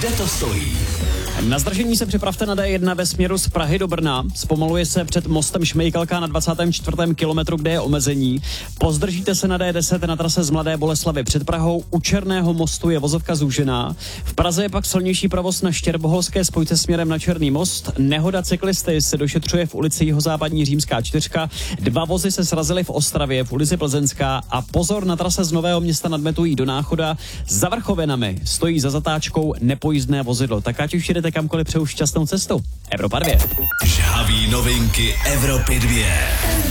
Kde to stojí? Na zdržení se připravte na D1 ve směru z Prahy do Brna. Zpomaluje se před mostem Šmejkalka na 24. kilometru, kde je omezení. Pozdržíte se na D10 na trase z Mladé Boleslavi před Prahou. U Černého mostu je vozovka zúžená. V Praze je pak silnější provoz na Štěrboholské spojce směrem na Černý most. Nehoda cyklisty se došetřuje v ulici Jihozápadní Římská 4. 2 vozy se srazily v Ostravě v ulici Plzeňská a pozor, na trase z Nového Města nad Metují do Náchoda. Za Vrchovinami stojí za zatáčkou nepojízdné vozidlo. Tak ať už jedete kamkoliv, přeju šťastnou cestu. Evropa 2. Žhaví novinky Evropy 2.